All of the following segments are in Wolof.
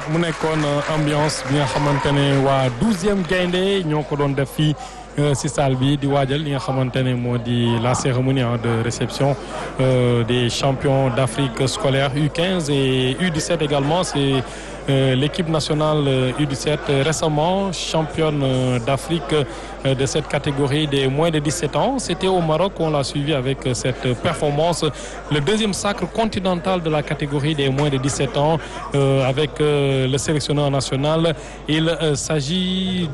mu nekkoon ambiance bi nga xamante ne waa 12e gaynde ñoo ko doon def fii ci salle bi di waajal li nga xamante ne moo di la cérémonie de réception des champions d'Afrique scolaire U15 et U17 également. C'est l'équipe nationale U17 récemment championne d'Afrique de cette catégorie des moins de 17 ans. C'était au Maroc qu'on l'a suivi avec cette performance. Le deuxième sacre continental de la catégorie des moins de 17 ans avec le sélectionneur national. Il s'agit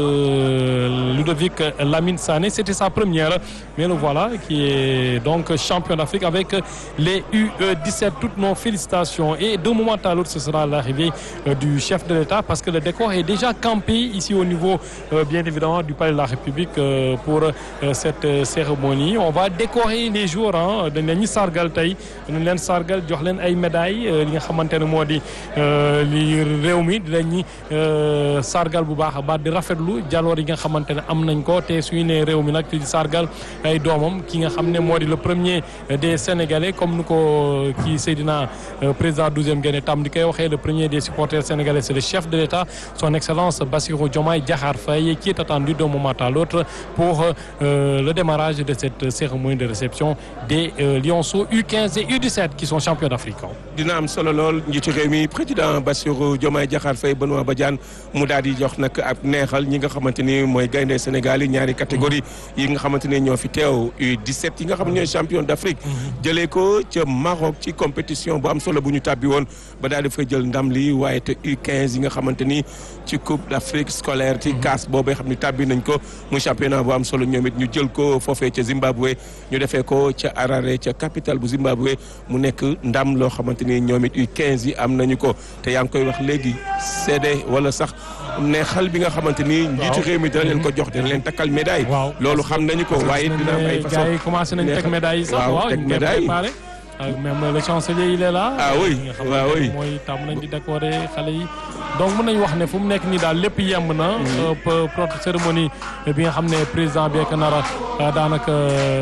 de Ludovic Lamine Sané. C'était sa première, mais le voilà qui est donc champion d'Afrique avec les U17. Toutes nos félicitations. Et d'un moment à l'autre, ce sera l'arrivée du chef de l'État parce que le décor est déjà campé ici au niveau bien évidemment du palais de la République pour cette cérémonie. On va décorer les jours dañ leen ñu sargal tey dañ leen sargal jox leen ay médailles li nga xamante ne moo di li réew mi dinañu sargal bu baax a baax di rafetlu jaloor yi nga xamante ne am nañ ko te suñu nee réew mi nag di sargal ay doomam ki nga xam ne moo di le premier des Sénégalais comme nu ko kii Seydina président 12e Gaïndé tam di koy waxee le premier des supporters sénégalais, c'est le chef de l'État, son Excellence Bassirou Diomaye Diakhar Faye, qui est attendu d'un moment à l'autre pour le démarrage de cette cérémonie de réception des Lionceaux U15 et U17 qui sont champions d'Afrique. dina am solo lool njiitu réew mi président Bassirou Diomaye Diakhar Faye Benoît Badiane mu daal di jox nag ab neexal ñi nga xamante ni mooy gaynde Sénégal yi ñaari catégorie yi nga xamante ne ñoo fi teew U17 yi nga xam ne ñooy champion d'Afrique jëlee ko ca Maroc ci compétition bu am solo bu ñu tàbbi woon ba daal di fay jël ndam li waaye te U15 yi nga xamante ni ci Coupe d'Afrique scolaire ci CAS boobee xam ni tàbbi nañ ko muy championnat bu am solo ñoom it ñu jël ko foofee ca Zimbabwe ñu defee ko ca Harare ca capitale bu Zimbabwe mu nekk ndam loo xamante ni ñoom it U15 yi am nañu ko te yaa ngi koy wax léegi seede wala sax neexal bi nga xamante ni njiitu réew mi dina leen ko jox dina leen takkal médaille loolu xam nañu ko waaye dina am ay façon gars yi commencé nañu teg médaille yi sax waaw teg médaille même le chancelier il est là. ah oui waaw oui mooy tam nañ di décorer xale yi donc mën nañu wax ne fu mu nekk nii daal lépp yemb na. cérémonie bi nga xam ne président bi ak nar a daanaka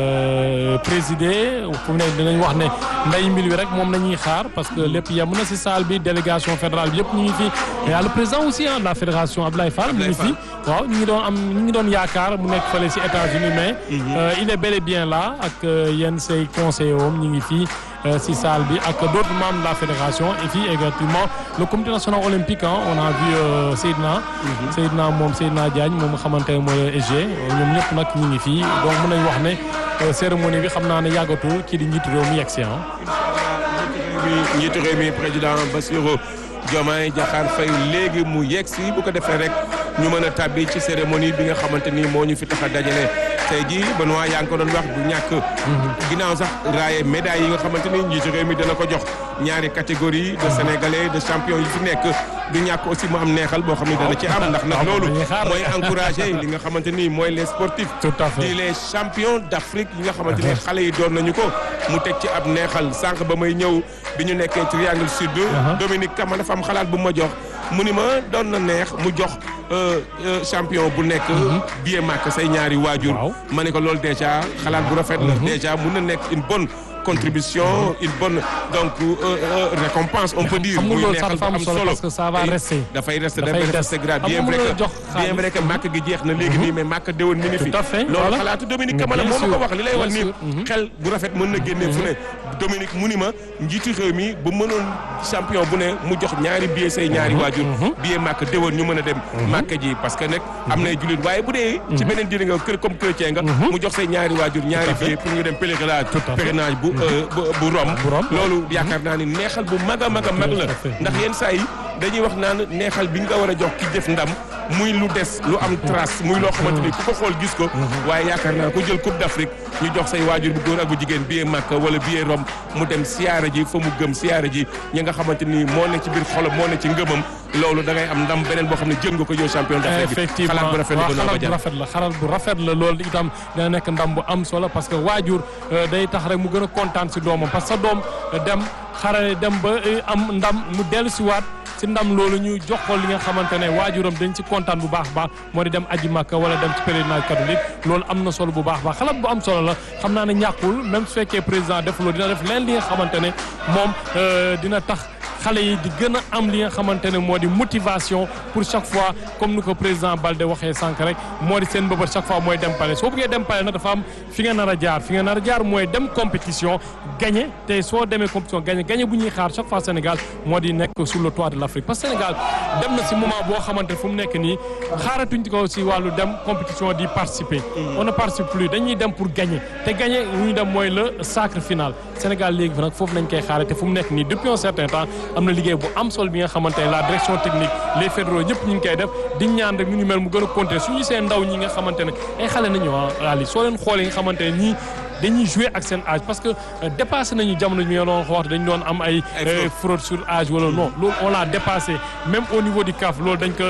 présider fu mu nekk dinañ wax ne nday mbil wi rek moom la ñuy xaar parce que lépp yemb na si salle bi délégation fédérale bi yëpp ñu ngi fi. y a le président aussi de la fédération Abdoulaye Fall mu ngi fi. waaw ñu ngi doon yaakaar mu nekk fële si États-Unis mais. il est bel et bien là ak yenn say conseillers woom ñu ngi fi. si salle bi ak d'autres membres de la fédération et puis également le comité national olympique on a vu Seydina Diagne moom nga xamante ne mooy SG ñoom ñëpp nag ñu ngi fii donc mën nañu wax ne cérémonie bi xam naa ne yàggatul kii di njiitu réew mi yegg si njiitu réew mi président Bassirou Diomaye Diakhar Faye léegi mu yegg si bu ko defee rek ñu mën a tàbbi ci cérémonie bi nga xamante ni moo ñu fi tax a dajale tey jii Benoît yaa ngi ko doon wax du ñàkk ginnaaw sax raaye médailles yi nga xamante ni njiitu réew mi dana ko jox ñaari catégorie de sénégalais de champions yi fi nekk du ñàkk aussi mu am neexal boo xam ne dana ci am ndax nag loolu mooy encourager li nga xamante ni mooy les sportifs di les champions d'Afrique yi nga xamante ni xale yi doon nañu ko mu teg ci ab neexal sànq ba may ñëw bi ñu nekkee triangle sud Dominique Kama dafa am xalaat bu ma jox mu ni ma doon na neex mu jox champion bu nekk billet màkk say ñaari waajur ma ne ko loolu déjà xalaat bu rafet la déjà mun na nekk une bonne contribution une bonne donc récompense on peut dire muy neexal bu am solo parce que ça va rester dafay rester grave bien vrai que màkk gi jeex na léegi nii mais màkk déwoon mi ngi fi loolu xalaatu Dominique Kamala moo ma ko wax li lay wax nii xel bu rafet mën na génnee fu ne Dominique mu ni ma njiitu réew mi bu mënoon champion bu ne mu jox ñaari billet say ñaari waajur billet màkk déwoon ñu mën a dem màkk ji parce que nag am nay jullit waaye bu dee ci beneen diine nga kër comme chrétien nga mu jox say ñaari waajur ñaari billet pour ñu dem pèlerinage bu Rome loolu yaakaar naa ni neexal bu mag a mag a mag la ndax yenn saa yi dañuy wax naan neexal bi nga war a jox ki def ndam muy lu des lu am trace muy loo xamante ni ku ko xool gis ko waaye yaakaar naa ko jël Coupe d'Afrique ñu jox say waajur bu góor ak bu jigéen billet Makka wala billet Rome mu dem siyaara ji fa mu gëm siyaara ji ñi nga xamante ni moo ne ci biir xolam moo ne ci ngëmam loolu da ngay am ndam beneen boo xam ne jël nga ko yow champion d'Afrique effectivement xalaat bu rafet la xalaat bu rafet la loolu itam dina nekk ndam bu am solo parce que waajur day tax rek mu gën a kontaan si doomam parce que sa doom dem xare dem ba am ndam mu dellu si waat si ndam loolu ñu jox ko li nga xamante ne waajuram dañ ci kontaan bu baax baax moo di dem aji Makka wala dem ci pèlerinage catholique loolu am na solo bu baax baax xalaat bu am solo la xam naa ne ñàkkul même su fekkee président def loolu dina def leen li nga xamante ne moom dina tax xale yi di gën a am li nga xamante ne moo di motivation pour chaque fois comme ni ko président Balde waxee sànq rek moo di seen bëbët chaque fois mooy dem pale soo bëggee dem pale nag dafa am fi nga nar a jaar mooy dem compétition gagné te soo demee compétition gagné bu ñuy xaar chaque fois Sénégal moo di nekk sur le toit de l'Afrique parce que Sénégal dem na si moment boo xamante fu mu nekk nii xaaratuñ ko si wàllu dem compétition di participer on ne participe plus dañuy dem pour gagner te gagner lu ñu dem mooy le sacre final Sénégal léegi fi nag foofu nañ koy xaare te fu mu nekk nii depuis un certain temps am na liggéey bu am solo bi nga xamante ne la direction technique les fédéraux ñëpp ñu ngi koy def di ñaan rek ñu mel mu gën a continuer suñu seen ndaw ñi nga xamante ne ay xale nañu Ali soo leen xoolee nga xamante ne ñii dañuy jouer ak seen âge parce que dépassé nañu jamono bi nga doon wax dañu doon am ay fraude sur âge wala non loolu on l'a dépassé même au niveau du CAF loolu dañ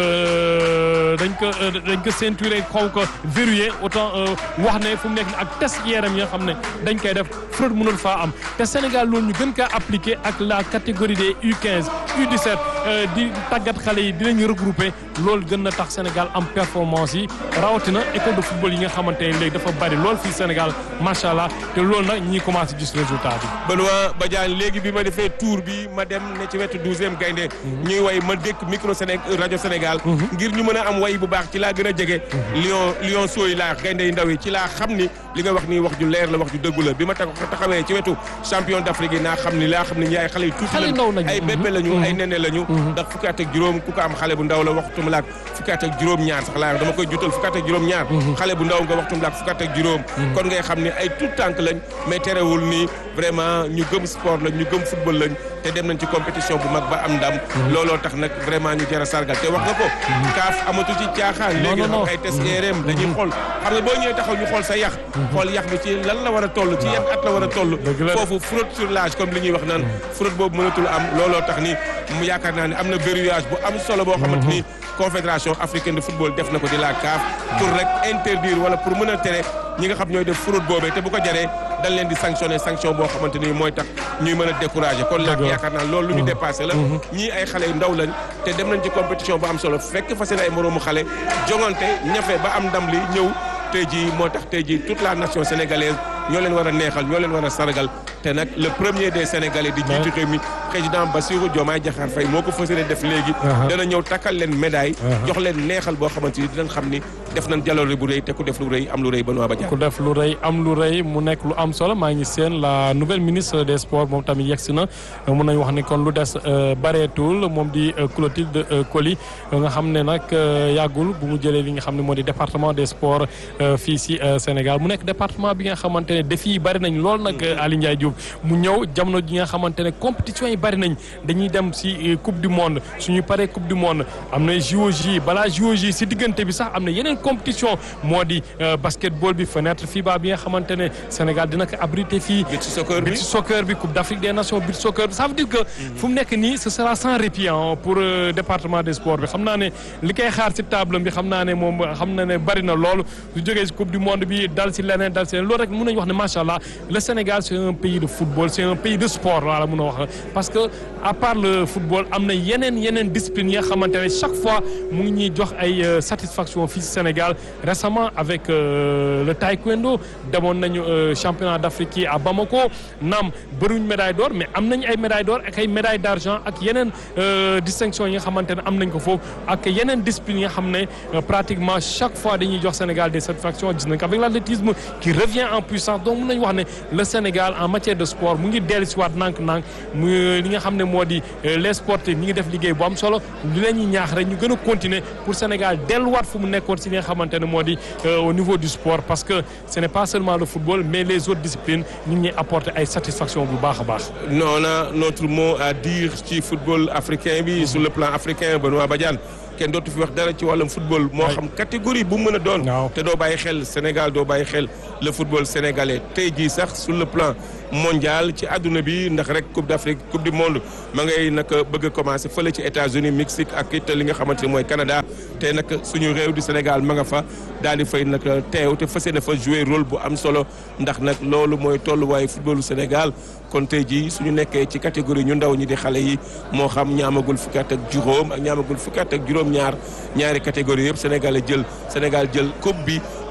ko ceinturé xaw ko verrouillé autant wax ne fu mu nekk ak test yaram yi nga xam ne dañ koy def fraude mënul faa am te Sénégal loolu ñu gën kaa appliqué ak la catégorie des U15 U17 di tàggat xale yi dinañ regroupé loolu gën na tax Sénégal am performance yi rawatina école de football yi nga xamante ne léegi dafa bari lool fii Sénégal macha allah te loolu nag ñi commencé gis résultat bi. Benoît Badiane léegi bi ma defee tour bi ma dem ne ci wetu 12e gaynde ñuy way ma dékk micro rajo Sénégal. ngir ñu mën a am way bu baax ci laa gën a jege. Lion sooy laa gaynde yu ndaw yi ci laa xam ni li nga wax nii wax ju leer la wax ju dëggu la bi ma taxawee ci wetu champion d'Afrique yi naa xam ni ñi ay xale yu tuuti lañu ay bébé lañu ay nene lañu. ndax fukki at ak juróom ku ko am xale bu ndaw la waxtuma laak fukki at ak juróom-ñaar sax laa dama koy jutal fukki at ak juróom-ñaar. xale bu ndaw nga waxtuma laak fukki at ak juróom. kon ngay xam ni ay tout tànk lañ mais terewul ni vraiment ñu gëm sport lañ ñu gëm football lañ te dem nañ ci compétition bu mag ba am ndam. looloo tax nag vraiment ñu jar a sargal te wax nga ko. kaaf amatu ci caaxaan. léegi dafa ay test IRM dañuy xool xam nga boo ñëwee taxaw ñu xool sa yax. xool yax bi ci lan la war a toll ci yan at la war a toll. foofu fraude sur l'âge comme li ñuy wax naan fraude boobu mënatul am looloo tax ni mu yaakaar naa ne am na verrouillage bu am solo boo xamante ni confédération africaine de football def na ko di la CAF pour rek interdire wala pour mën a tere ñi nga xam ñooy def fraude boobee te bu ko jaree dañ leen di sanctionner sanction boo xamante ni mooy tax ñuy mën a décourager kon nag yaakaar naa loolu lu ñu dépassé la ñii ay xale yu ndaw lañ te dem nañ ci compétition bu am solo fekk fa seen ay moroomu xale jongante ñafe ba am ndam li ñëw tey jii moo tax tey jii toute la nation sénégalaise ñoo leen war a neexal ñoo leen war a sargal te nag le premier des sénégalais di jiitu réew mi président Bassirou Diomaye Diakhar Faye moo ko fas yéene def léegi dana ñëw takkal leen médaille jox leen neexal boo xamante ni dinañ xam ni def nañ jaloore bu rëy te ku def lu rëy am lu rëy Benoît Badiane ku def lu rëy am lu rëy mu nekk lu am solo maa ngi seen la nouvelle ministre des sports moom tamit yegsi na mun nañu wax ni kon lu des bareetul moom di Clotilde Coly nga xam ne nag yàggul bu mu jëlee li nga xam ne moo di département des sports fii si Sénégal mu nekk département bi nga xamante ne défi yi bari nañ lool nag Aly Ndiaye Diop mu ñëw jamono ji nga xamante ne compétition yi bari nañ dañuy dem si coupe du monde suñu paree coupe du monde am na JOJ balaa JOJ si diggante bi sax am na yeneen compétition moo di basketball bi fenêtre FIBA bi nga xamante ne Sénégal dina ko abrité fii beach soccer bi coupe d'Afrique des nations beach soccer ça veut dire que fu mu nekk nii ce sera sans répit pour département des sports bi xam naa ne li koy xaar si table bi xam naa ne moom xam na ne bari na loolu su jógee si coupe du monde bi dal si leneen loolu rek mën nañu wax ne macha allah le Sénégal c'est un pays de football c'est un pays de sport voilà mën a wax parce que à part le football am na yeneen discipline yi nga xamante ne chaque fois mu ngi ñuy jox ay satisfaction fii si Sénégal récemment avec le taekwondo demoon nañu championnat d'Afrique yi à Bamako naam bëriwuñ médaille d'or mais am nañ ay médaille d'or ak ay médaille d'argent ak yeneen distinction yi nga xamante ne am nañ ko foofu ak yeneen discipline yi nga xam ne pratiquement chaque fois dañuy jox Sénégal des satisfactions gis nañ ko avec l'athlétisme qui revient en puissance donc mën nañu wax ne le Sénégal en matière de sport mu ngi dellu si waat nànk-nànk mu li nga xam ne moo di les sportifs ñi ngi def liggéey bu am solo li la ñuy ñaax rek ñu gën a continuer pour Sénégal delluwaat fu mu nekkoon si li nga xamante ne moo di au niveau du sport parce que ce n'est pas seulement le football mais les autres disciplines ñu ngi ñuy apporter ay satisfaction bu baax a baax. on a notre mot à dire ci football africain bi sur le plan africain Benoît Badiane kenn dootu fi wax dara ci wàllum football moo xam catégorie bu mu mën a doon te doo bàyyi xel Sénégal doo bàyyi xel le football sénégalais tey jii sax sur le plan mondial ci àdduna bi ndax rek coupe d'Afrique coupe du monde ma ngay nag bëgg a commencer fële ci États-Unis Mexique ak it li nga xamante ne mooy Canada te nag suñu réew di Sénégal ma nga fa daal di fay nag teew te fas yéene fa jouer rôle bu am solo ndax nag loolu mooy tolluwaayu footballu Sénégal kon tey jii suñu nekkee ci catégorie ñu ndaw ñi di xale yi moo xam ñaamagul fukki at ak juróom ak ñaamagul fukki at ak juróom-ñaar ñaari catégorie yëpp Sénégal jël coupe bi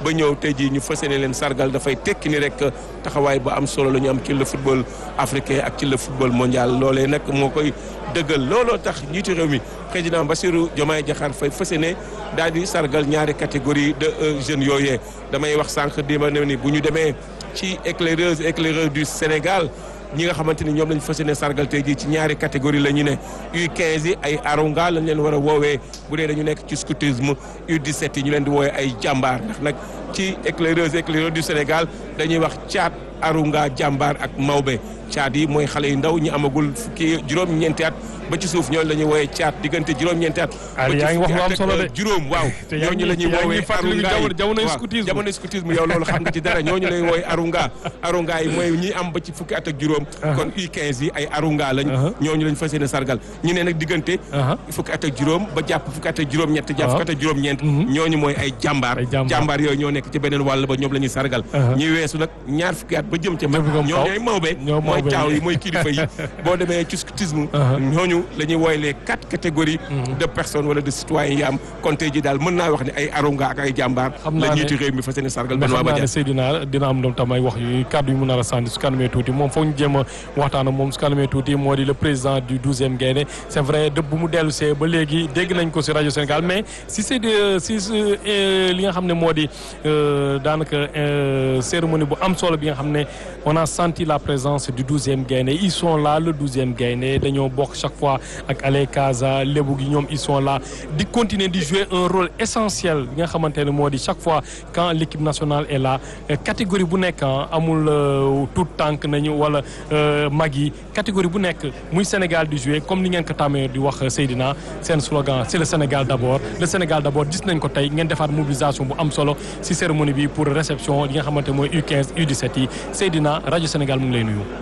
ba ñëw tey jii ñu fas yéene leen sargal dafay tekki ni rek taxawaay bu am solo la ñu am ci le football africain ak ci le football mondial loolee nag moo koy dëggal looloo tax njiitu réew mi président Bassirou Diomaye Diakhar Faye fas yéene daal di sargal ñaari catégorie de jeunes yooyee damay wax sànq di ma ne ni bu ñu demee ci éclaireurs du Sénégal ñi nga xamante ni ñoom lañ fas yéene sargal tey jii ci ñaari catégorie la ñu ne U15 yi ay arunga lañ leen war a woowee bu dee dañu nekk ci scoutisme U17 yi ñu leen di woowee ay jàmbaar ndax nag ci éclaireurs du Sénégal dañuy wax caat arunga jàmbaar ak mawbe caat yi mooy xale yu ndaw ñi amagul fukki juróom-ñeenti at ba ci suuf ñooñu la ñuy woowee caat diggante juróom-ñeenti at. yaa ngi wax lu am solo de juróom waaw. ñooñu la ñuy woowee jamono scoutisme yow loolu xam nga ci dara ñooñu lay woowee arunga yi mooy ñi am ba ci fukki at ak juróom. kon U15 yi ay arunga lañ. ñooñu lañ fas yéene sargal ñu ne nag diggante. fukki at ak juróom ba jàpp fukki at ak juróom-ñett jàpp fukki at ak juróom-ñeent. ñooñu mooy ay jàmbaar. jàmbaar yooyu ñoo nekk ci beneen wàll ba ñoom la ñuy sargal. ñuy weesu nag ñaar fukki at ba jëm ca mag ñooñooy mawbe mooy taaw yi mooy kilifa yi boo demee ci scoutisme ñooñu la ñuy wooy les 4 catégories de personnes wala de citoyens yi am kon tey ji daal mën naa wax ne ay arunga ak ay jàmbaar la njiitu réew mi fas yéene sargal xam naa ne Seydina dina am doom tam ay wax yu kàddu yu mu nar a sànni su kanamee tuuti moom foog ñu jéem a waxtaan ak moom su kanamee tuuti moo di le président du 12e Gaïndé c'est vrai dëpp bu mu dellu see ba léegi dégg nañ ko si rajo Sénégal mais si c'est li nga xam ne moo di daanaka cérémonie bu am solo bi nga xam ne on a senti la présence du 12e Gaïndé ils sont là le 12e Gaïndé dañoo bokk chaque fois ak Ale Casa lébu gi ñoom ils sont là di continuer di jouer un rôle essentiel bi nga xamante ne moo di chaque fois quand l'équipe nationale est là catégorie bu nekk amul tout tànk nañu wala mag yi catégorie bu nekk muy Sénégal di jouer comme ni ngeen ko tàmmee di wax Seydina seen slogan c'est le Sénégal d'abord gis nañ ko tey ngeen defaat mobilisation bu am solo ci cérémonie bi pour réception li nga xamante mooy U15 U17 yi Seydina rajo Sénégal mu ngi lay nuyu.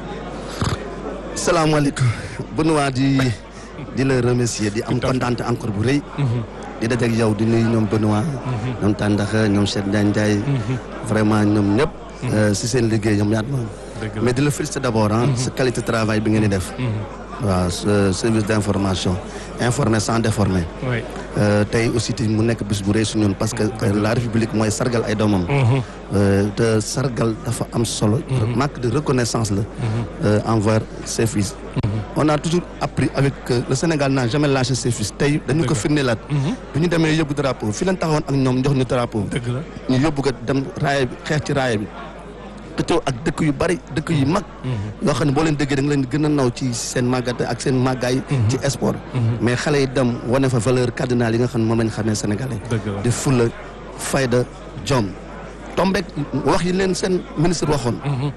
salaamaaleykum Benoît di la remercier di am kontaan encore bu rëy. di dajeeg yow di nuyu ñoom Benoît. ñoom Tandakha ñoom Cheikh Ndiaye. vraiment ñoom ñëpp. si seen liggéey ñoom ñaat moom. mais di la féliciter d'abord sa qualité de travail bi ngeen di def. waaw service d'information informer sans déformer. tey aussi mu nekk bis bu rëy su ñun parce que la République mooy sargal ay doomam. te sargal dafa am solo. marque de reconnaissance la. envers ses fils. on a toujours appris avec le Sénégal n'a jamais lâché ses fils tey dañu ko firndeelaat. bu ñu demee yóbbu drapeau fi leen taxawoon ak ñoom jox ñu drapeau. ñu yóbbu ko dem raaya bi xeex ci raaya bi. tëccoo ak dëkk yu bari dëkk yu mag. yoo xam ne boo leen déggee da nga leen gën a naw ci seen màggate ak seen màggaay. ci sport. mais xale yi dem wane fa valeur cardinal yi nga xam ne moom lañ xamee sénégalais. di fulla fayda jom. tombeek wax yi leen seen ministre waxoon.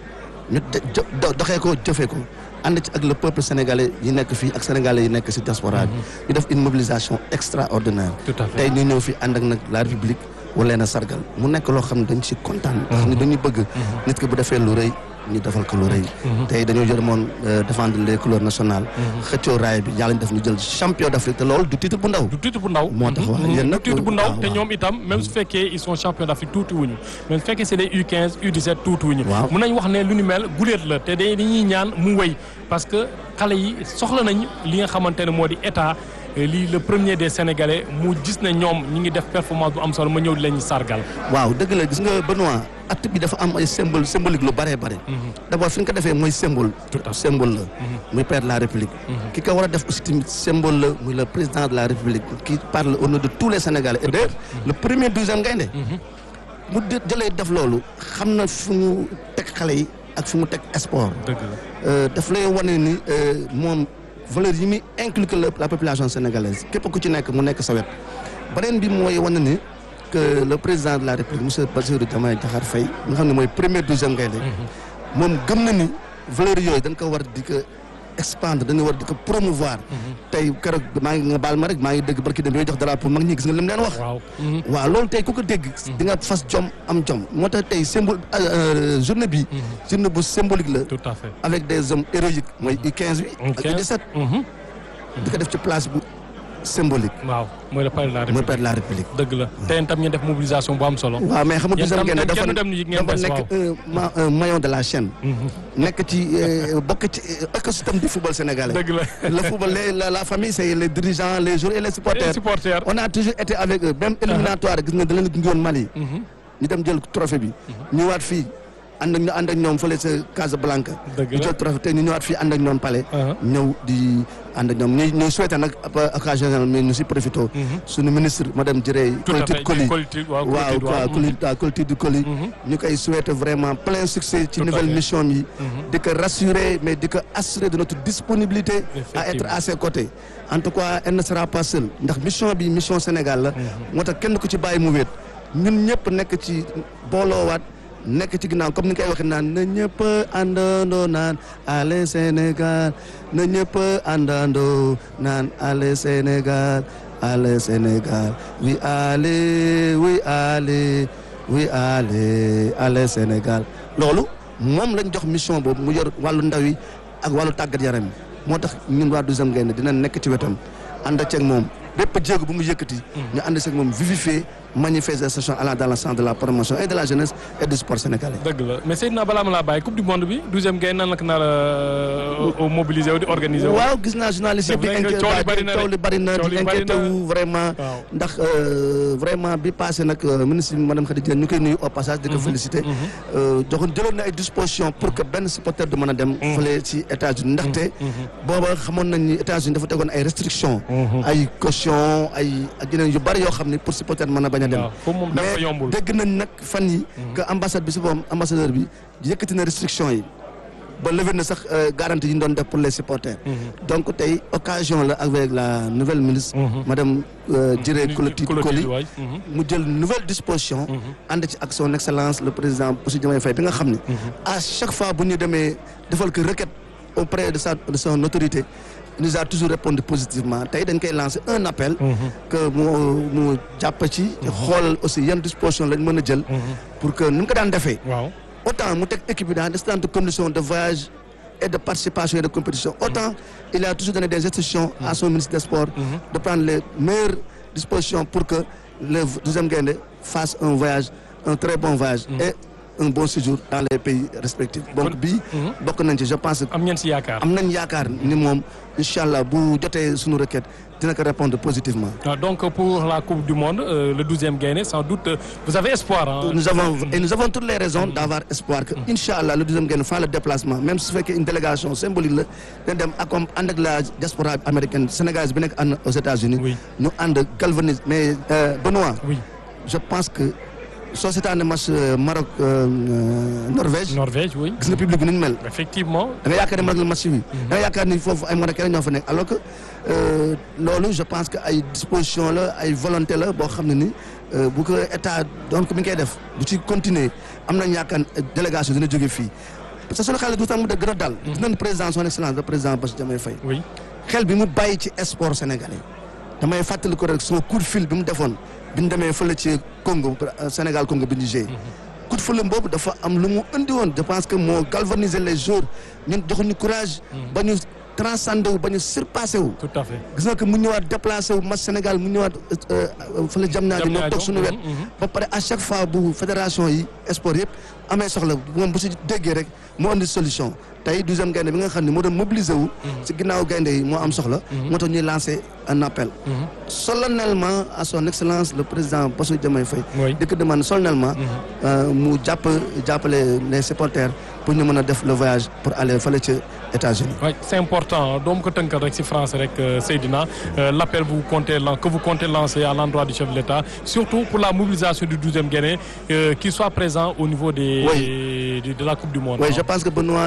ñu doxee ko jëfee ko. ànd ci ak le peuple sénégalais yi nekk fii ak sénégalais yi nekk ci diaspora bi. ñu def une mobilisation extraordinaire. tey ñu ñëw fi ànd ak nag la République. wala leen a sargal mu nekk loo xam ne dañ ci kontaan. ndax ni dañuy bëgg. nit ki bu defee lu rëy ñu defal ko lu rëy. tey dañoo jël moon défendre les couleurs nationales. xëccoo raay bi yàlla ñu def ñu jël champion d'Afrique te loolu du titre bu ndaw. du titre bu ndaw moo tax wax yéen nag du titre bu ndaw te ñoom itam même su fekkee ils sont champions d'Afrique tuuti wuñu même su fekkee c'est des U15 U17 tuuti wuñu. mun nañ wax ne lu ni mel guléet la te dañuy ñaan mu wéy parce que xale yi soxla nañ li nga xamante ne moo di état. lii le premier des Sénégalais mu gis ne ñoom ñi ngi def performance bu am solo ma ñëw di leen sargal. waaw dëgg la gis nga Benoît acte bi dafa am ay symbolique lu bëree bëri. d'abord fi nga ko defee mooy symbole la. muy père de la République. ki ko war a def aussi tamit symbole la muy le président de la République qui parle au nom de tous les Sénégalais. et d'ailleurs le premier 12e Gaïndé. mu jëlee def loolu xam na fu mu teg xale yi ak fu mu teg sport. dëgg la daf lay wane ni moom. valeur yi muy inculquer la population sénégalaise képp ku ci nekk mu nekk sa wet beneen bi mooy wane ni que le président de la République monsieur Bassirou Diomaye Diakhar Faye nga xam ne mooy premier 12e Gaïndé moom gëm na ni valeur yooyu dañ ko war di ko expandre dañu war di ko promouvoir. tey keroog maa ngi nga baal ma rek maa ngi dégg barki dem yooyu jox drapeau mag ñi gis nga lim leen wax. waaw loolu tey ku ko dégg. di nga fas jom am jom moo tax tey symbole journée bi. journée bu symbolique la. tout à fait avec des hommes héroïques mooy U15 bi. ak U17. di ko def ci place bu symbolique. waaw mooy le père de la République mooy père de la République. dëgg la te tam ngeen def mobilisation bu am solo. waaw mais xam nga deuxième Gaïndé dafa nekk un maillon de la chaîne. nekk ci bokk ci écosystème du football sénégalais. dëgg la le football la famille c'est les dirigeants les joueurs et les supporters. On a toujours été avec eux même éliminatoire gis nga da leen gunge woon Mali. ñu dem jël trophée bi ñëwaat fii ànd ak ñoom fële sa Casablanca ñu jël trophée te ñu ñëwaat fii ànd ak ñoom Palais ñëw di ànd ak ñoom ñuy souhaité nag occasion mais ñu si profité suñu ministre madame Dieye Coltide Coly Coltide Coly ñu koy souhaité vraiment plein succès ci nouvelle mission yi di ko rassurer mais di ko assurer de notre disponibilité à être à ses côtés en tout cas elle ne sera pas seule ndax mission bi mission Sénégal la moo tax kenn ku ci bàyyi mu wéet ñun ñëpp nekk ci booloowaat nekk ci ginnaaw comme ni nga koy waxee naan na ñëpp àndandoo naan allez Sénégal na ñëpp àndandoo naan allez Sénégal allez Sénégal oui allez oui allez oui allez allez Sénégal loolu moom lañ jox mission boobu mu yor wàllu ndaw yi ak wàllu tàggat yaram moo tax ñun waa 12e Gaïndé dina nekk ci wetam ànd ceeg moom bépp jéego bu mu yëkkati ñu ànd ceeg moom vivifier manifestation allant dans le sens de la promotion et de la jeunesse et du sport sénégalais. dëgg la mais Seydina balaa ma laa bàyyi coupe du monde bi 12e Gaïndé nan la ko nar a mobiliser wu di organiser wu. waaw gis naa journaliste yi coow li bari na di inquiété wu vraiment ndax vraiment bi passé nag ministre madame Khady Diène ñu koy nuyu au passage di ko féliciter jëloon na ay dispositions pour que benn supporter du mën a dem fële ci États-Unis ndaxte booba xamoon nañ ni États-Unis dafa tegoon ay restrictions ay caution ay ak yeneen yu bari yoo xam ne pour supporter mën a bañ a dem mais dégg nañ nag fan yi que ambassade bi si boppam ambassadeur bi yëkkati na restriction yi ba levé na sax garantie yi ñu doon def pour les supporters donc tey occasion la avec la nouvelle ministre madame Dieye Coltide Coly mu jël nouvelle disposition ànd ci ak son excellence le président Bassirou Diomaye Faye bi nga xam ne à chaque fois bu ñu demee defal ko requête auprès de son autorité il nous a toujours répondu positivement tey dañ koy lancer un appel que mu jàpp ci xool aussi yan disposition lañ mën a jël pour que nu mu ko daan defee autant mu teg équipe bi dans d'excellentes conditions de voyage et de participation et de compétition autant il a toujours donné des instructions à son ministre des Sports de prendre les meilleures dispositions pour que le 12e Gaïndé fasse un voyage un très bon voyage et un bon séjour dans les pays respectifs donc bii bokk nañ ci je pense que am ngeen si yaakaar am nañ yaakaar ni moom incha allah bu jotee suñu requête dina ko répondre positivement. Donc pour la Coupe du Monde le 12e Gaïndé sans doute vous avez espoir hein? Nous avons toutes les raisons d'avoir espoir que incha allah le 12e Gaïndé fera le déplacement même su fekkee une délégation symbolique la dañ dem ànd ak la diaspora américaine sénégalaise bi nekk aux États-Unis ñu ànd galvanise mais Benoît je pense que soo seetaanee match Maroc Norvège oui. gis nga public bi ni ñu mel. effectivement da nga yaakaar ne Maroc la match bi. da nga yaakaar ni foofu ay Marocains ñoo fa nekk alors que loolu je pense que ay disposition la ay volonté la boo xam ne ni bu ko état donc mi ngi koy def bu ci continuer am nañu yaakaar délégation dina jóge fii parce que sunu xel du tax mu gën a dal. gis nañu président son excellence le président Bassirou Diomaye Faye. xel bi mu bàyyi ci sport sénégalais damay fàttali ko rek son coup de fil bi mu defoon. bi ñu demee fële ci Congo Sénégal Congo bi ñu joué coup de fil boobu dafa am lu mu indi woon je pense que moo galvaniser les joueurs ñun joxuñu courage ba ñu transcender wu ba ñu surpassé wu. tout à fait gis nga que mu ñëwaat déplacé wu match Sénégal mu ñëwaat fële Diamniadio ñoo toog suñu wet ba pare à chaque fois bu fédération yi sport yëpp amee soxla moom bu si déggee rek moo indi solution tey 12e Gaïndé bi nga xam ne moo doon mobiliser wu si ginnaaw gaynde yi moo am soxla moo tax ñuy lancer un appel solennellement à son excellence le président Bassirou Diomaye Faye di ko demande solennellement mu jàppale les supporters pour ñu mën a def le voyage pour aller fële ci États-Unis. Oui, c'est important doom ko tënkal rek ci français rek Seydina l'appel que vous comptez lancer à l'endroit du chef de l'État surtout pour la mobilisation du 12e Gaïndé qu'il soit présent au niveau de la Coupe du Monde. Oui, je pense que Benoît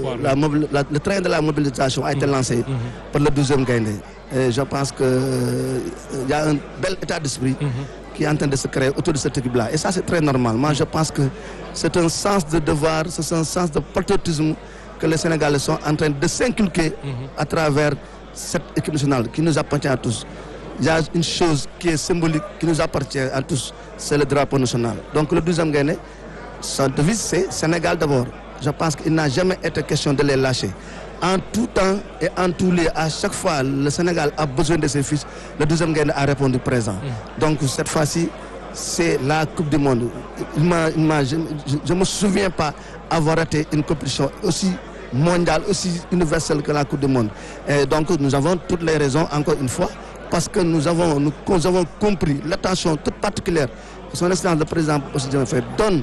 le train de la mobilisation a été lancé par le 12e Gaïndé. Et je pense que il y a un bel état d'esprit qui est en train de se créer autour de cette équipe-là. Et ça, c'est très normal. Moi, je pense que c'est un sens de devoir, c'est un sens de patriotisme que les Sénégalais sont en train de s'inculquer à travers cette équipe nationale qui nous appartient à tous. Il y a une chose qui est symbolique, qui nous appartient à tous, c'est le drapeau national. Donc le 12e Gaïndé, sa devise, c'est Sénégal d'abord. Je pense qu'il n'a jamais été question de les lâcher. En tout temps et en tous lieux, à chaque fois, le Sénégal a besoin de ses fils. Le 12e Gaïndé a répondu présent. Donc cette fois-ci, c'est la Coupe du Monde. Je me souviens pas avoir raté une compétition aussi mondiale, aussi universelle que la Coupe du Monde. Et donc nous avons toutes les raisons, encore une fois, parce que nous avons compris l'attention toute particulière que son excellence le président Bassirou Diomaye Faye donne,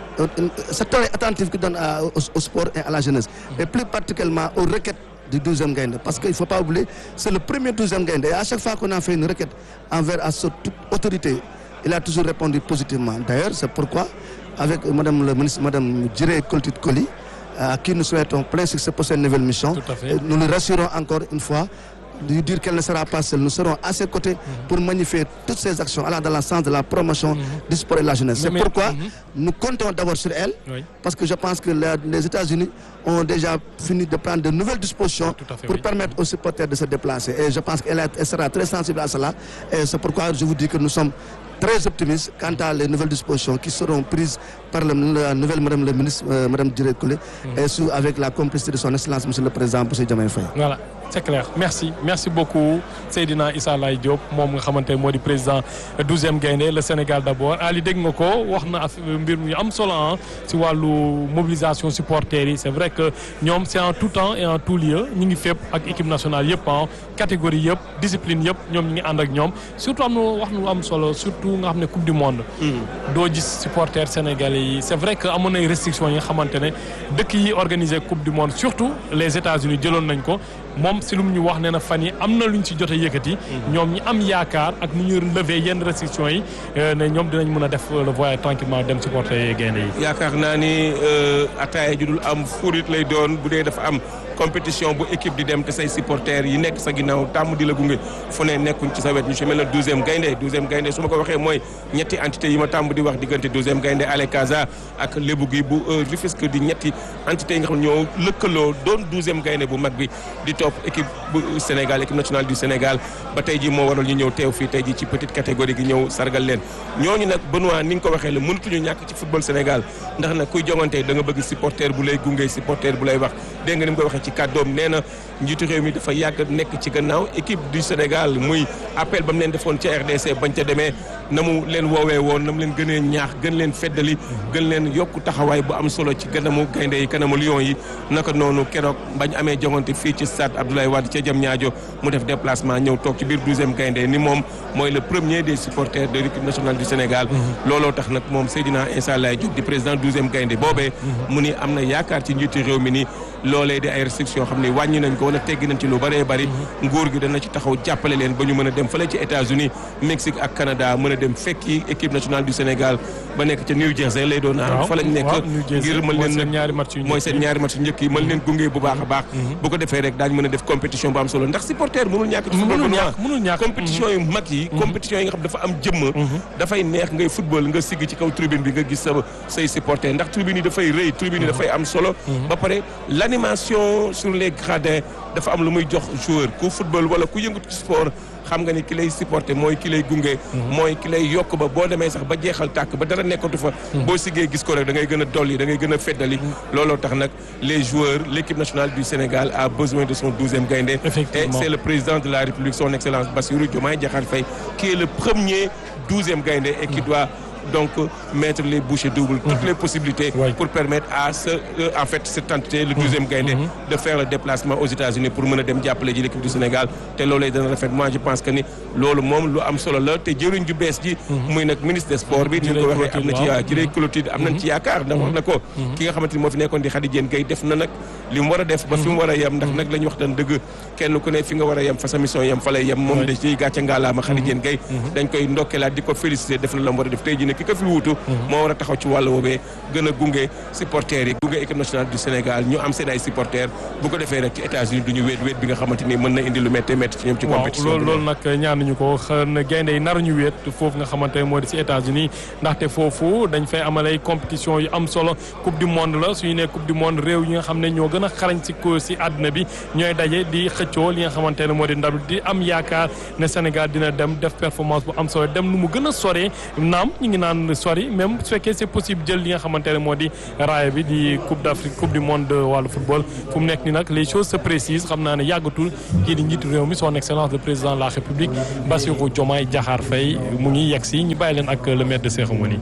cette oreille attentive qu'il donne au sport et à la jeunesse, et plus particulièrement aux requêtes du 12e Gaïndé, parce qu'il ne faut pas oublier, c'est le premier 12e Gaïndé, et à chaque fois qu'on a fait une requête envers toute autorité, il a toujours répondu positivement. D'ailleurs, c'est pourquoi, avec Madame le ministre, Madame Djiré Koltit Koli, à qui nous souhaitons plein succès pour cette nouvelle mission, nous le rassurons encore une fois, de lui dire qu'elle ne sera pas seule. Nous serons à ses côtés pour magnifier toutes ces actions allant dans le sens de la promotion du sport et de la jeunesse. C'est pourquoi nous comptons d'abord sur elle, parce que je pense que les États-Unis ont déjà fini de prendre de nouvelles dispositions pour permettre aux supporters de se déplacer. Et je pense qu'elle sera très sensible à cela. Et c'est pourquoi je vous dis que nous sommes très optimistes quant à les nouvelles dispositions qui seront prises par la nouvelle Madame le ministre, Madame Djiré Koli, et avec la complicité de son excellence, Monsieur le Président Bassirou Diomaye Faye. Voilà, c'est clair. Merci beaucoup Seydina Issa Laye Diop moom nga xamante ne moo di président 12e Gaïndé le Sénégal d'abord. Ali dégg nga ko wax na mbir mu am solo ci wàllu mobilisation supporters yi. C'est vrai que ñoom c'est en tout temps et en tout lieu ñu ngi fépp ak équipe nationale yëpp catégorie yëpp discipline yëpp ñoom ñu ngi ànd ak ñoom surtout am na wax nu am solo surtout nga xam ne coupe du monde. doo gis supporters sénégalais yi. C'est vrai que amoon ay restrictions yi nga xamante ne dëkk yi organiser coupe du monde surtout les États-Unis jëloon nañ ko. moom si lu mu ñu wax nee na fan yi am na lu ñu ci jot a yëkkati. ñoom ñi am yaakaar ak nu ñu lever yenn restrictions yi ne ñoom dinañ mën a def le voyage tranquillement dem supporter gaynde yi. yaakaar naa ni ataaya ju dul am furit lay doon bu dee dafa am compétition bu équipe di dem te say supporters yi nekk sa ginnaaw tàmm di la gunge fu ne nekkuñ ci sa wet ñu si mel ne 12e Gaïndé su ma ko waxee mooy ñetti entité yi ma tàmm di wax diggante 12e Gaïndé Ale Casa ak Lébu gi bu Rufisque di ñetti entité yi nga xam ne ñoo lëkkaloo doon 12e Gaïndé bu mag bi di topp équipe bu Sénégal équipe nationale du Sénégal ba tey ji moo waral ñu ñëw teew fii tey ji ci petite catégorie gi ñëw sargal leen ñooñu nag Benoît ni nga ko waxee la mënatuñu ñàkk ci football Sénégal ndax nag kuy jongante da nga bëgg supporter bu lay gunge supporter bu lay wax dégg nga ni mu ko waxee ci kàddoom nee na njiitu réew mi dafa yàgg nekk ci gannaaw équipe du Sénégal muy appel ba mu leen defoon ca RDC bañ ca demee na mu leen woowee woon na mu leen gënee ñaax gën leen feddali gën leen yokku taxawaay bu am solo ci kanamu gaynde yi kanamu Lions yi naka noonu keroog bañ amee jongante fii ci stade Abdoulaye Wade ca Diamniadio mu def déplacement ñëw toog ci biir 12e Gaïndé ni moom mooy le premier des supporters de l'équipe nationale du Sénégal looloo tax nag moom Seydina Issa Laye Diop di président 12e Gaïndé boobee mu ni am na yaakaar ci njiitu réew mi ni loolee di ay restrictions yoo xam ne wàññi nañ ko wala teggi nañ ci lu bëree bëri nguur gi dana ci taxaw jàppale leen ba ñu mën a dem fële ci États-Unis Mexique ak Canada mën a dem fekki équipe nationale du Sénégal ba nekk ca New Jersey lay doon fa lañ nekk ngir mën leen mooy seen ñaari match njëkk yi mën leen gunge bu baax a baax bu ko defee rek daañu mën a def compétition bu am solo ndax supporter mënul ñàkk ci football compétition yu mag yi compétition yi nga xam dafa am jëmm dafay neex ngay football nga sigg ci kaw tribune bi nga gis say supporter ndax tribune yi dafay rëy tribune yi dafay am solo ba pare l'animation sur les gradins dafa am lu muy jox joueur ku football wala ku yëngu ci sport xam nga ni ki lay supporter mooy ki lay gunge mooy ki lay yokk ba boo demee sax ba jeexal tàkk ba dara nekkatu fa boo siggee gis ko rek da ngay gën a dolli da ngay gën a feddali looloo tax nag les joueurs l'équipe nationale du Sénégal a besoin de son 12e Gaïndé et c'est le président de la République son excellence Bassirou Diomaye Diakhar Faye qui est le premier 12e Gaïndé et qui doit donc mettre les bouchées doubles toutes les possibilités pour permettre à en fait cette entité le 12e Gaïndé de faire le déplacement aux États-Unis pour mën a dem jàppale ji l'équipe du Sénégal te loolu dana rafet moi je pense que ni loolu moom lu am solo la te jëriñ ju bees ji muy nag ministre des sports bi ñu ko waxee am na ci jërëjëf Clotilde am nañ ci yaakaar ndax wax na ko ki nga xamante ni moo fi nekkoon di Khady Diène Gaye def na nag li mu war a def ba fi mu war a yem ndax nag la ñu wax tan dëgg kenn ku ne fi nga war a yem fa sa mission yem fa lay yem moom da ciy gàcce ngaalaama Khady Diène Gaye dañ koy ndokkeelaat di ko féliciter def na la mu war a def tey ji ne ki ko fi wuutu moo war a taxaw ci wàll woobee gën a gunge supporters yi gunge équipe nationale du Sénégal ñu am seen ay supporters bu ko defee rek ci États-Unis du ñu wéet bi nga xamante ni mën na indi lu métti ci ñoom ci compétition loolu nag ñaanuñu ko xën gaynde yi naruñu wéet foofu nga xamante ne moo di ci États-Unis ndaxte foofu dañ fay amal ay compétition yu am solo coupe du monde la suñu ne coupe du monde réew yi nga xam ne ñoo gën a xarañ ci àdduna bi ñooy daje di xëccoo li nga xamante ne moo di ndam di am yaakaar ne Sénégal dina dem def performance bu am solo dem nu mu gën a soree naam ñu ngi naan sori même su fekkee c'est possible jël li nga xamante ne moo di raaya bi di coupe d'Afrique coupe du monde de wàllu football fu mu nekk ni nag les choses se précisent xam naa ne yàggatul kii di njiitu réew mi son excellence le président de la République Bassirou Diomaye Diakhar Faye mu ngi yegg si ñu bàyyi leen ak le maître de cérémonie.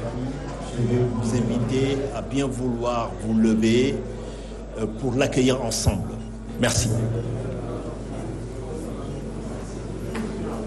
Je vais vous inviter à bien vouloir vous lever pour l'accueillir ensemble. Merci.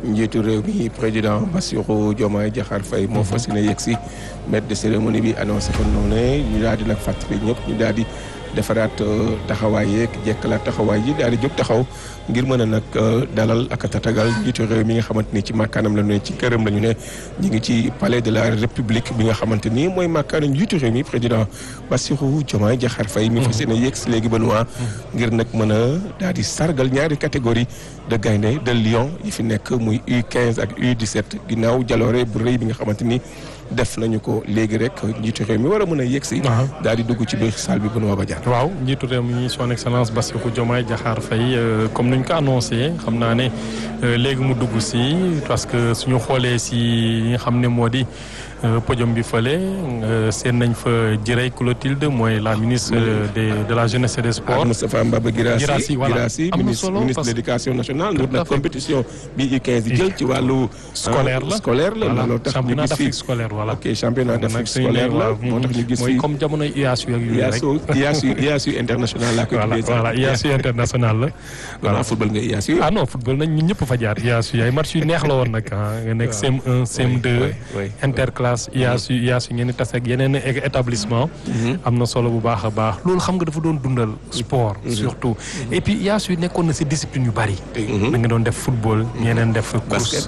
njiitu réew mi président Bassirou Diomaye Diakhar Faye moo fas yéene yegg si maître de cérémonie bi annoncé ko noonu ñu daal di nag fàttali ñëpp ñu daal di defaraat taxawaay yeeg jekkalaat taxawaay yi daal di jóg taxaw ngir mën a nag dalal ak tatagal njiitu réew mi nga xamante ni ci màkkaanam la ñu ne ci këram la ñu ne ñu ngi ci palais de la république bi nga xamante ni mooy màkkaanam njiitu réew mi président Bassirou Diomaye Diakhar Faye mi fas yéene yegg si léegi Benoît ngir nag mën a daal di sargal ñaari catégorie de gaynde de lion yi fi nekk muy U15 ak U17 ginnaaw jaloore bu rëy bi nga xamante ni def nañu ko léegi rek njiitu réew mi war a mën a yegg si daal di dugg ci biir salle bi Benoît Badiane. waaw njiitu réew mi son excellence Bassirou Diomaye Diakhar Faye comme ni ñu ko annoncé xam naa ne léegi mu dugg si parce que suñu xoolee si yi nga xam ne moo di podium bi fële seen nañ fa Jirey Clotilde mooy la ministre de la jeunesse et des sports. Moustapha Mbaba Guirassy am na solo ministre de l'éducation nationale. tout à fait compétition bi U15 di jël ci wàllu. scolaire la looloo tax ñu championnat gis d'Afrique scolaire voilà. ok championnat d'Afrique scolaire la moo tax ñu gis mooy comme jamono IASU ak yooyu rek. IASU international laa koy tuddee. voilà IASU international la. voilà football nga IASU. ah non football nañ ñun ñëpp fa jaar IASU ay match yu neex la woon nag nga nekk CM1 CM2 interclasse IASU ngeen di tase ak yeneen établissement am na solo bu baax a baax loolu xam nga dafa doon dundal sport surtout et puis IASU nekkoon na si discipline yu bari da nga doon def football ñeneen def course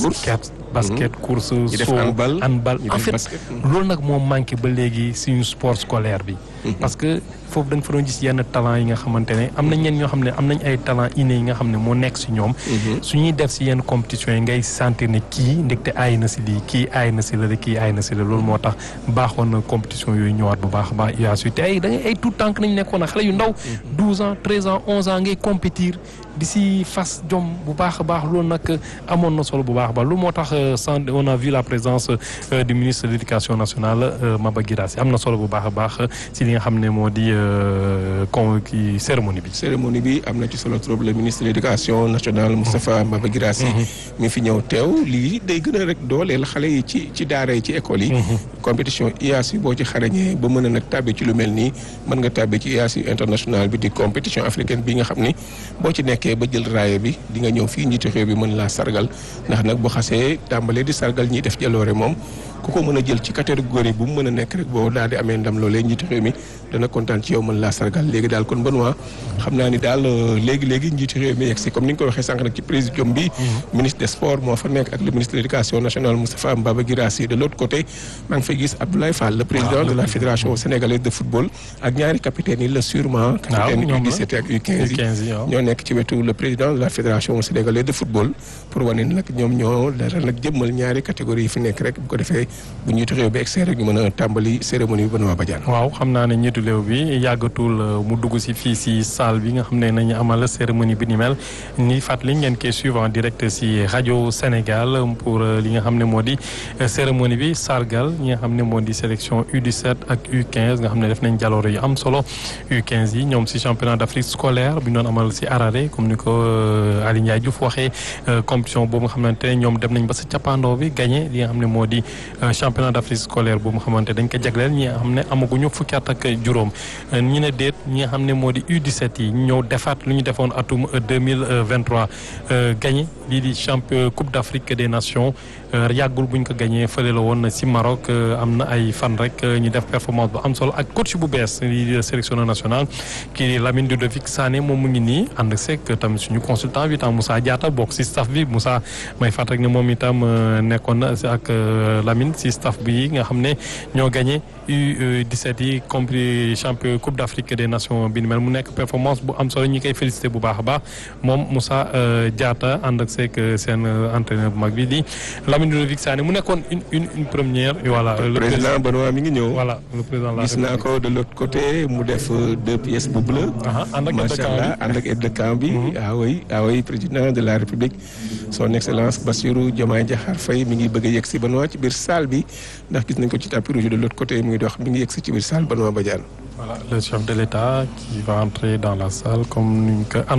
basket course saut handball en fait loolu nag moo manqué ba léegi suñu sport scolaire bi parce que foofu da nga fa doon gis yenn talent yi nga xamante ne am nañ ñenn ñoo xam ne am nañ ay talent inné yi nga xam ne moo nekk si ñoom su ñuy def si yenn compétition yi ngay sentir ne kii ndekte aay na si lii kii aay na si la kii aay na si la loolu moo tax baaxoon na compétition yooyu ñëwaat bu baax a baax IASU te ay da ngay ay tout temps que nañ nekkoon xale yu ndaw 12 ans 13 ans 11 ans ngay compétir di si fas jom bu baax a baax loolu nag amoon na solo bu baax a baax loolu moo tax on a vu la présence du ministre de l'éducation nationale Maba Guirassy am na solo bu baax a baax si li nga xam ne moo di cérémonie bi. cérémonie bi am na ci solo trop le ministre de l'éducation nationale Moustapha Maba Guirassy mi fi ñëw teew lii day gën a rek dooleel xale yi ci daara yi ci école yi. compétition IASU boo ci xarañee ba mën a nag tàbbi ci lu mel nii mën nga tàbbi ci IASU international bi di compétition africaine bi nga xam ni boo ci nekkee ba jël raaya bi di nga ñëw fii njiitu réew bi mën laa sargal ndax nag bu xasee tàmbalee di sargal ñiy def jaloore moom ku ko mën a jël ci catégorie bu mu mën a nekk rek boo daal di amee ndam loolee njiitu réew mi dana kontaan ci yow mën laa sargal léegi daal kon Benoît xam naa ni daal léegi njiitu réew mi yegg si comme ni nga ko waxee sànq nag ci présidium bi ministre des sports moo fa nekk ak le ministre de l'éducation nationale Moustapha Mbaba Guirassy de l'autre côté maa ngi fay gis Abdoulaye Fall le président de la fédération sénégalaise de football ak ñaari capitaines yi la sûrement capitaine U17 ak U15 yi ñoo nekk ci wetu le président de la fédération sénégalaise de football pour wane nag ñoom ñoo dara nag jëmmal ñaari catégorie yi fi nekk rek bu ko defee bu njiitu réew bi externe rek ñu mën a tàmbali cérémonie bi Benoît Badiane. waaw xam naa ne njiitu réew bi yàggatul mu dugg si fii si salle bi nga xam ne nañu amal cérémonie bi ni mel ni fàttali ngeen koy suivre en direct si rajo Sénégal pour li nga xam ne moo di cérémonie bi sargal ñi nga xam ne moo di sélection U17 ak U15 nga xam ne def nañ jaloore yu am solo U15 yi ñoom si championnat d'Afrique scolaire bi ñu doon amal si Harare comme ni ko Ali Ndiaye Diouf waxee compétition boobu nga xamante ne ñoom dem nañ ba sa cappaandoo bi gagné li nga xam ne moo di championnat d'Afrique scolaire boobu nga xamante dañ ko jagleel ñi nga xam ne amaguñu fukki at ak juróom ñi ne déet ñi nga xam ne moo di U17 yi ñëw defaat lu ñu defoon atum 2023 gagné lii di coupe d'Afrique des nations yàggul buñ ko gagné fële la woon si Maroc am na ay fan rek ñu def performance bu am solo ak coach bu bees lii di sélectionneur national kii di Lamine Ludovic Sané moom mu ngi nii ànd seeg tamit suñu consultant bi tam Moussa Diatta bokk si staff bi Moussa may fàtt rek ne moom itam nekkoon na ak Lamine si staff bi nga xam ne ñoo gagné U17 yi compris champion coupe d'Afrique des nations bi ni mel mu nekk performance bu am solo ñi koy félicité bu baax a baax moom Moussa Diatta ànd ak seeg seen entraîneur bu mag bi di Lamine Ludovic Sané mu nekkoon une première voilà le président Benoît mi ngi ñëw voilà le président gis naa ko de l'autre côté mu def 2 pièces bu bleu machallah ànd ak aide de camp bi ah oui président de la République son excellence Bassirou Diomaye Diakhar Faye mi ngi bëgg a yegg si Benoît ci biir salle bi ndax gis nañ ko ci tapis rouge de l'autre côté muy dox mi ngi yegg si ci biir salle Benoît Badiane. Voilà le chef de l'État qui va entrer dans la salle comme ni ñu ko